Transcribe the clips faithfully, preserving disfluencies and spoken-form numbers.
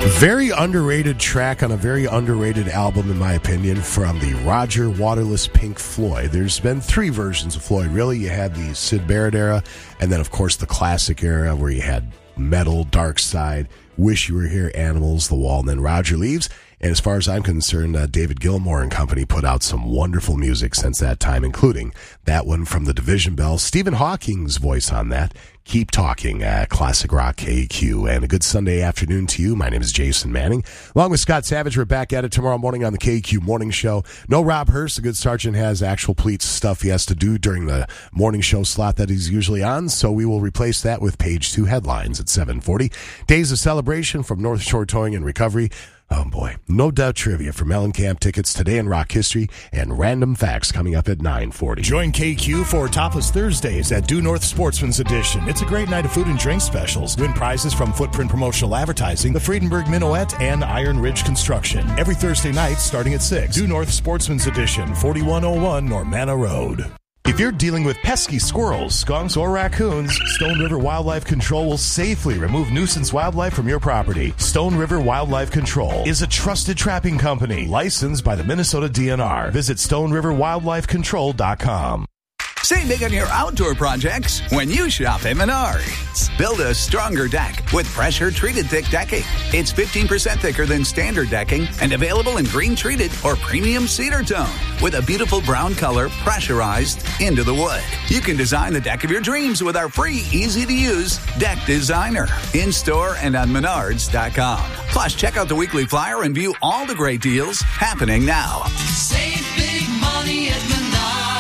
Very underrated track on a very underrated album, in my opinion, from the Roger Waterless Pink Floyd. There's been three versions of Floyd, really. You had the Syd Barrett era, and then, of course, the classic era where you had Metal, Dark Side, Wish You Were Here, Animals, The Wall, and then Roger leaves. And as far as I'm concerned, uh, David Gilmour and company put out some wonderful music since that time, including that one from the Division Bell. Stephen Hawking's voice on that. Keep Talking, uh, Classic Rock K Q. And a good Sunday afternoon to you. My name is Jason Manning. Along with Scott Savage, we're back at it tomorrow morning on the K Q Morning Show. No Rob Hurst. The good sergeant has actual police stuff he has to do during the morning show slot that he's usually on, so we will replace that with page two headlines at seven forty. Days of Celebration from North Shore Towing and Recovery. Oh, boy. No doubt trivia for Mellencamp tickets today in rock history and random facts coming up at nine forty. Join K Q for Topless Thursdays at Due North Sportsman's Edition. It's a great night of food and drink specials. Win prizes from Footprint Promotional Advertising, the Friedenberg Minuet, and Iron Ridge Construction. Every Thursday night starting at six. Due North Sportsman's Edition, forty-one oh one Normanna Road. If you're dealing with pesky squirrels, skunks, or raccoons, Stone River Wildlife Control will safely remove nuisance wildlife from your property. Stone River Wildlife Control is a trusted trapping company licensed by the Minnesota D N R. Visit stone river wildlife control dot com. Save big on your outdoor projects when you shop at Menards. Build a stronger deck with pressure-treated thick decking. It's fifteen percent thicker than standard decking and available in green-treated or premium cedar tone with a beautiful brown color pressurized into the wood. You can design the deck of your dreams with our free, easy-to-use Deck Designer in-store and on menards dot com. Plus, check out the weekly flyer and view all the great deals happening now. Save big money at Menards.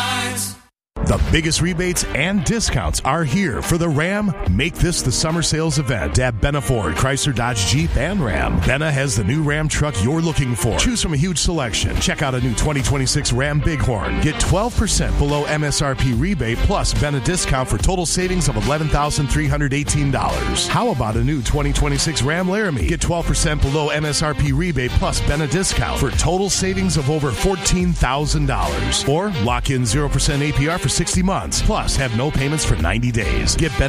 The biggest rebates and discounts are here for the Ram Make This the Summer Sales event at Benna Ford, Chrysler, Dodge, Jeep, and Ram. Benna has the new Ram truck you're looking for. Choose from a huge selection. Check out a new twenty twenty-six Ram Bighorn. Get twelve percent below M S R P rebate plus Benna discount for total savings of eleven thousand three hundred eighteen dollars. How about a new twenty twenty-six Ram Laramie? Get twelve percent below M S R P rebate plus Benna discount for total savings of over fourteen thousand dollars. Or lock in zero percent A P R for sixty months. Plus, have no payments for ninety days. Get Benna